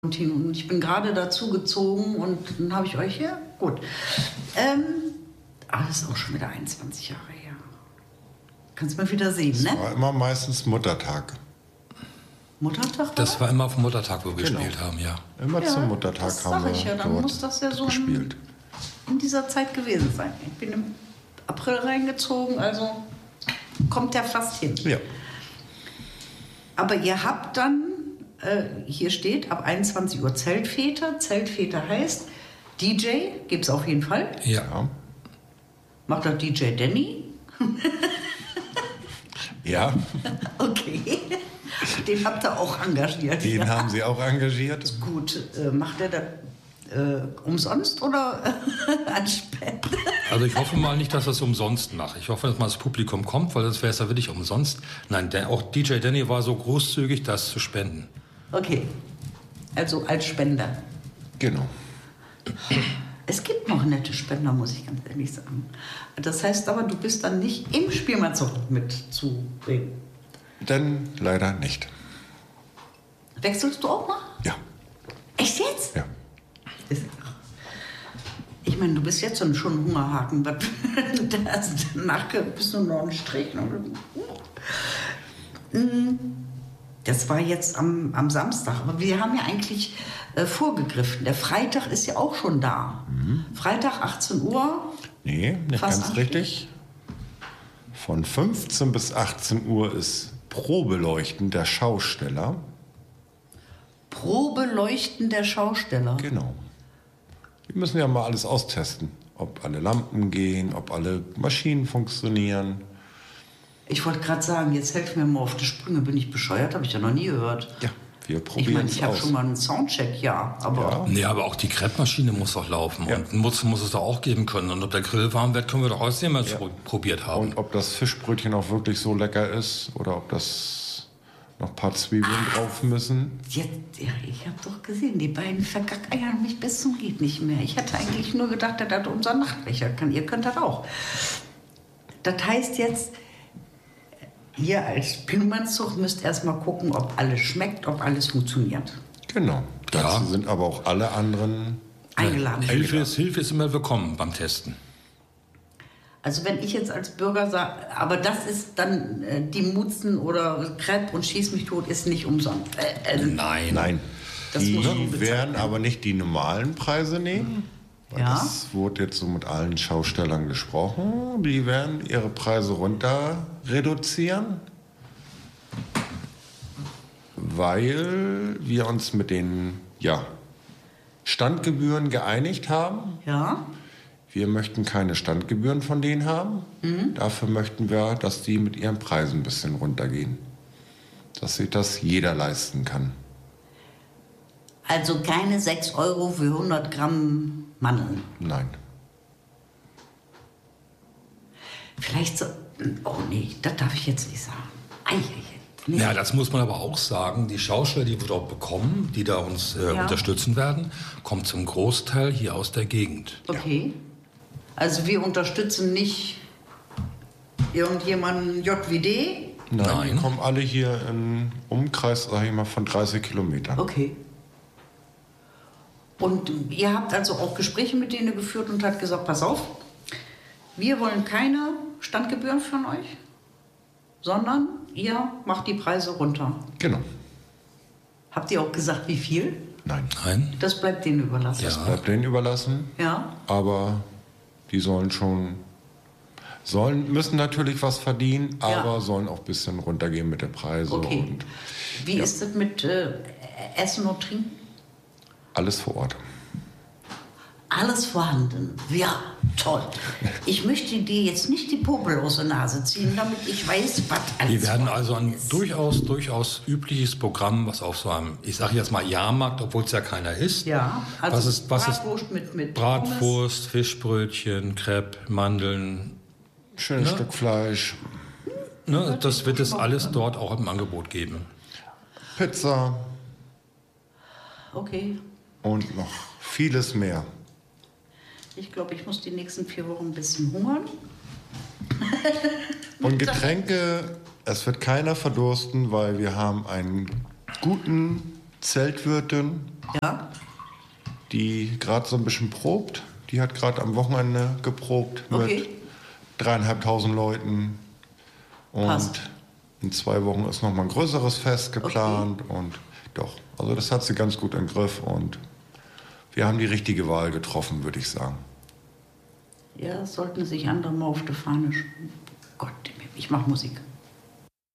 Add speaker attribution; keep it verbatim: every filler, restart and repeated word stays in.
Speaker 1: Und ich bin gerade dazu gezogen und dann habe ich euch hier, gut. Ähm, aber das ist auch schon wieder einundzwanzig Jahre her. Kannst du mal wieder sehen,
Speaker 2: das
Speaker 1: ne?
Speaker 2: Das war immer meistens Muttertag.
Speaker 1: Muttertag war
Speaker 3: Das war immer auf dem Muttertag, wo wir
Speaker 2: Genau.
Speaker 3: gespielt haben, ja.
Speaker 2: Immer
Speaker 1: ja,
Speaker 2: zum Muttertag
Speaker 1: das
Speaker 2: haben
Speaker 1: sag
Speaker 2: wir
Speaker 1: ich ja, dann
Speaker 2: dort
Speaker 1: muss das ja so
Speaker 2: gespielt.
Speaker 1: In, in dieser Zeit gewesen sein. Ich bin im April reingezogen, also kommt ja fast hin.
Speaker 2: Ja.
Speaker 1: Aber ihr habt dann, äh, hier steht, ab einundzwanzig Uhr Zeltväter. Zeltväter heißt, D J gibt es auf jeden Fall.
Speaker 3: Ja.
Speaker 1: Macht auch D J Danny.
Speaker 2: Ja. Okay.
Speaker 1: Den habt ihr auch engagiert.
Speaker 2: Den
Speaker 1: ja.
Speaker 2: haben Sie auch engagiert.
Speaker 1: Gut, äh, macht er das äh, umsonst oder an Spenden?
Speaker 3: Also ich hoffe mal nicht, dass er es umsonst macht. Ich hoffe, dass mal das Publikum kommt, weil das wäre es ja wirklich umsonst. Nein, der, auch D J Danny war so großzügig, das zu spenden.
Speaker 1: Okay, also als Spender.
Speaker 2: Genau.
Speaker 1: Es gibt noch nette Spender, muss ich ganz ehrlich sagen. Das heißt aber, du bist dann nicht im Spielmannszug mitzubringen.
Speaker 2: Dann leider nicht.
Speaker 1: Wechselst du auch mal?
Speaker 2: Ja.
Speaker 1: Echt jetzt?
Speaker 2: Ja.
Speaker 1: Ich meine, du bist jetzt schon ein Hungerhaken. Danach bist du noch ein Strich. Das war jetzt am, am Samstag. Aber wir haben ja eigentlich äh, vorgegriffen. Der Freitag ist ja auch schon da. Mhm. Freitag achtzehn Uhr.
Speaker 2: Nee, nicht
Speaker 1: Fast
Speaker 2: ganz richtig. Von fünfzehn bis achtzehn Uhr ist Probeleuchten der Schausteller.
Speaker 1: Probeleuchten der Schausteller?
Speaker 2: Genau. Wir müssen ja mal alles austesten. Ob alle Lampen gehen, ob alle Maschinen funktionieren.
Speaker 1: Ich wollte gerade sagen, jetzt helf mir mal auf die Sprünge. Bin ich bescheuert? Habe ich ja noch nie gehört.
Speaker 2: Ja, wir probieren
Speaker 1: Ich meine, ich habe
Speaker 2: aus.
Speaker 1: schon mal einen Soundcheck, ja. Aber
Speaker 2: Ja.
Speaker 3: Nee, aber auch die Crepe-Maschine muss doch laufen.
Speaker 2: Ja.
Speaker 3: Und muss, muss es doch auch geben können. Und ob der Grill warm wird, können wir doch aussehen, wenn wir es
Speaker 2: Ja.
Speaker 3: probiert haben.
Speaker 2: Und ob das Fischbrötchen auch wirklich so lecker ist oder ob das noch ein paar Zwiebeln
Speaker 1: Ah.
Speaker 2: drauf müssen.
Speaker 1: jetzt, ja, ich habe doch gesehen, die beiden vergackeiern mich bis zum geht nicht mehr. Ich hätte eigentlich nur gedacht, dass das unser Nachtwächter kann. Ihr könnt das auch. Das heißt jetzt, ihr als Spielmannszug müsst erstmal gucken, ob alles schmeckt, ob alles funktioniert.
Speaker 2: Genau.
Speaker 3: Ja.
Speaker 2: Dazu sind aber auch alle anderen.
Speaker 1: Eingeladen.
Speaker 3: Hilfe ist, Hilfe ist immer willkommen beim Testen.
Speaker 1: Also wenn ich jetzt als Bürger sage, aber das ist dann äh, die Mutzen oder Crepe und Schieß mich tot ist nicht umsonst. Äh, äh,
Speaker 3: Nein.
Speaker 2: Nein.
Speaker 1: Das muss schon
Speaker 2: Die
Speaker 1: bezahlt
Speaker 2: werden
Speaker 1: werden.
Speaker 2: aber nicht die normalen Preise nehmen. Weil
Speaker 1: Ja.
Speaker 2: Das wurde jetzt so mit allen Schaustellern gesprochen. Die werden ihre Preise runter reduzieren, weil wir uns mit den ja, Standgebühren geeinigt haben.
Speaker 1: Ja,
Speaker 2: Wir möchten keine Standgebühren von denen haben.
Speaker 1: Mhm.
Speaker 2: Dafür möchten wir, dass die mit ihren Preisen ein bisschen runtergehen. Dass sich das jeder leisten kann.
Speaker 1: also keine sechs Euro für hundert Gramm Mandeln.
Speaker 2: Nein.
Speaker 1: Vielleicht so, oh nee, das darf ich jetzt nicht sagen. Ei, ei, ei. Nee.
Speaker 3: Ja, das muss man aber auch sagen. Die Schausteller, die wir dort bekommen, die da uns äh,
Speaker 1: Ja.
Speaker 3: unterstützen werden, kommen zum Großteil hier aus der Gegend.
Speaker 1: Okay. Also wir unterstützen nicht irgendjemanden J W D.
Speaker 2: Nein,
Speaker 3: Nein.
Speaker 2: die kommen alle hier im Umkreis, sag ich mal, von dreißig Kilometern.
Speaker 1: Okay. Und ihr habt also auch Gespräche mit denen geführt und hat gesagt, pass auf, wir wollen keine Standgebühren von euch, sondern ihr macht die Preise runter.
Speaker 2: Genau.
Speaker 1: Habt ihr auch gesagt, wie viel?
Speaker 2: Nein.
Speaker 3: Nein?
Speaker 1: Das bleibt denen überlassen.
Speaker 3: Ja.
Speaker 2: Bleibt denen überlassen.
Speaker 1: Ja.
Speaker 2: Aber die sollen schon, sollen, müssen natürlich was verdienen,
Speaker 1: Ja.
Speaker 2: aber sollen auch ein bisschen runtergehen mit der Preise.
Speaker 1: Okay.
Speaker 2: Und
Speaker 1: Wie
Speaker 2: ja.
Speaker 1: ist das mit äh, Essen und Trinken?
Speaker 2: alles vor Ort.
Speaker 1: Alles vorhanden. Ja, toll. Ich möchte dir jetzt nicht die Popel aus der Nase ziehen, damit ich weiß, was alles
Speaker 3: Wir werden also ein
Speaker 1: ist.
Speaker 3: durchaus, durchaus übliches Programm, was auf so einem, ich sage jetzt mal Jahrmarkt, obwohl es ja keiner ist.
Speaker 1: Ja, also
Speaker 3: was ist, was
Speaker 1: Bratwurst
Speaker 3: ist
Speaker 1: mit, mit
Speaker 3: Bratwurst, Fischbrötchen, Crepe, Mandeln.
Speaker 2: Schönes
Speaker 3: Ja.
Speaker 2: Stück Fleisch,
Speaker 3: Ne, das wird es alles dort auch im Angebot geben.
Speaker 2: Pizza
Speaker 1: Okay.
Speaker 2: und noch vieles mehr.
Speaker 1: Ich glaube, ich muss die nächsten vier Wochen ein bisschen hungern.
Speaker 2: Und Getränke, es wird keiner verdursten, weil wir haben einen guten Zeltwirtin,
Speaker 1: Ja?
Speaker 2: die gerade so ein bisschen probt. Die hat gerade am Wochenende geprobt
Speaker 1: Okay.
Speaker 2: mit dreieinhalbtausend Leuten. Und
Speaker 1: Passt.
Speaker 2: in zwei Wochen ist noch mal ein größeres Fest geplant. Und doch, also das hat sie ganz gut im Griff. Und wir haben die richtige Wahl getroffen, würde ich sagen.
Speaker 1: Ja, sollten sich andere mal auf die Fahne sch- Gott, ich mache Musik.